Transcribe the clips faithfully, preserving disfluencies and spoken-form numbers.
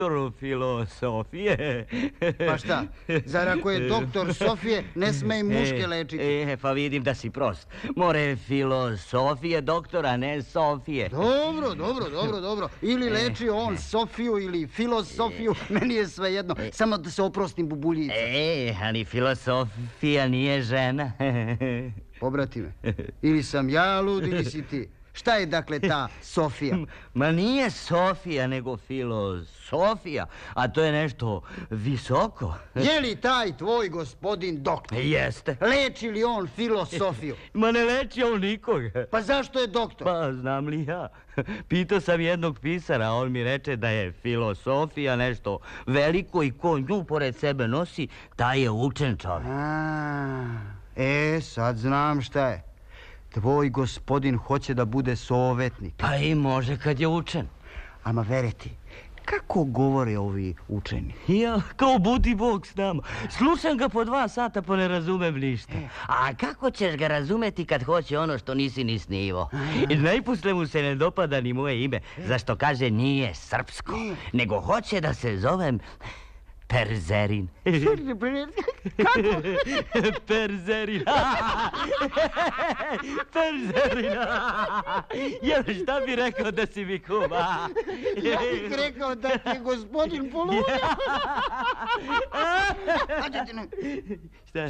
doktoru filosofije. Pa šta, zar ako je doktor Sofije, ne sme i muške lečiti? E, pa vidim da si prost. More filosofije doktora, ne Sofije. Dobro, dobro, dobro, dobro. Ili leči on Sofiju ili filosofiju, meni je sve jedno. Samo da se oprostim bubuljica. E, ali filosofija nije žena. Pobrati me. Ili sam ja lud ili si ti. Šta je dakle ta Sofija? Ma nije Sofija, nego filosofija. A to je nešto visoko. Je li taj tvoj gospodin doktor? Jeste. Leči li on filosofiju? Ma ne leči on nikoga. Pa zašto je doktor? Pa znam li ja. Pitao sam jednog pisara, a on mi reče da je filosofija nešto veliko i ko nju pored sebe nosi, taj je učen čovjek. A, e, sad znam šta je. Tvoj gospodin hoće da bude sovetnik. Pa i može kad je učen. Ama veriti, kako govore ovi učeni? Ja, kao budi Bog s nama. Slušam ga po dva sata pa ne razumem ništa. A kako ćeš ga razumeti kad hoće ono što nisi ni snivo? I najposle mu se ne dopada ni moje ime, zašto kaže nije srpsko, nego hoće da se zovem Perzerin. Kako? Perzerin. Perzerin. Jel, šta bi rekao da si mi kuma? Ja bih rekao da ti je gospodin poludio. Šta?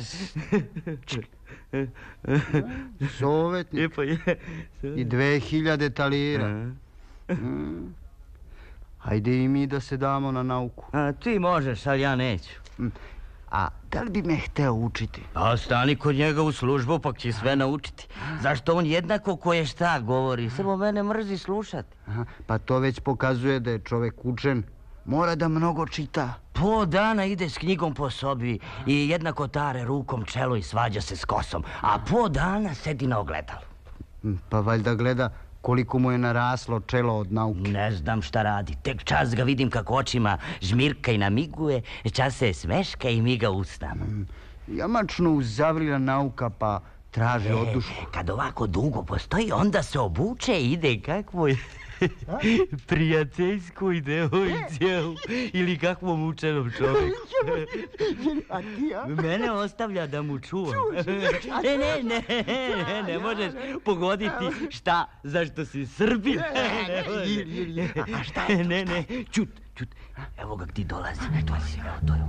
Sovetnik. I dve hiljade talira. Hajde i mi da se damo na nauku. A, ti možeš, ali ja neću. A da li bi me hteo učiti? Pa stani kod njega u službu, pa će sve naučiti. Zašto on jednako koje šta govori, samo mene mrzi slušati. Aha, pa to već pokazuje da je čovek učen. Mora da mnogo čita. Po dana ide s knjigom po sobi i jednako tare rukom čelo i svađa se s kosom. A po dana sedi na ogledalu. Pa valjda gleda koliko mu je naraslo čelo od nauke. Ne znam šta radi. Tek čas ga vidim kako očima žmirka i namiguje, čas se smeška i miga usnama. Jamačno uzavrila nauka pa traže odušku. E, kad ovako dugo postoji, onda se obuče i ide kakvoj prijateljskoj devojci ili kakvom učenom čovjeku. A ti, ja? Mene ostavlja da mu čuvam. Ne, ne, ne, ne, ne možeš pogoditi šta, zašto si Srbin. A šta je to? Ne, ne, čut, čut. Evo ga gdje dolazi. To si, evo to je.